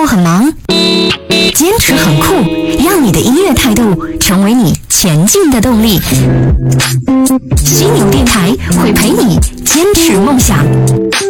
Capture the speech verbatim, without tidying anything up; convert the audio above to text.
后很忙？坚持很酷，让你的音乐态度成为你前进的动力。犀牛电台会陪你坚持梦想。